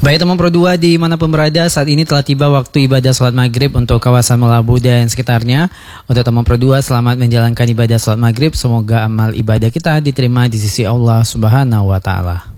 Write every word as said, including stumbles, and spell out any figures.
Baik teman Pro dua dimanapun berada, saat ini telah tiba waktu ibadah sholat maghrib untuk kawasan Melabu dan sekitarnya. Untuk teman Pro dua, selamat menjalankan ibadah sholat maghrib. Semoga amal ibadah kita diterima di sisi Allah Subhanahu wa Ta'ala.